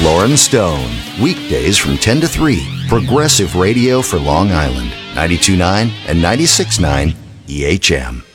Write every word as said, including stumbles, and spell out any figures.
Lauren Stone. Weekdays from ten to three. Progressive radio for Long Island. ninety-two point nine and ninety-six point nine E H M.